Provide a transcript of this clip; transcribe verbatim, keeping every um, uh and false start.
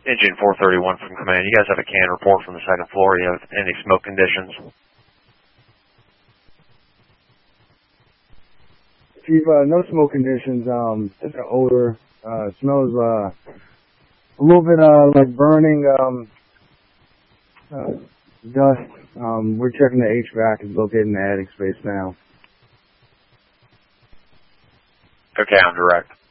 Engine four thirty-one from command. You guys have a can report from the second floor. You have any smoke conditions? Chief, uh, no smoke conditions. Um, just an odor. Uh, smells uh, a little bit uh, like burning um, uh, dust. Um, we're checking the H V A C. It's located in the attic space now. Okay, I'm direct.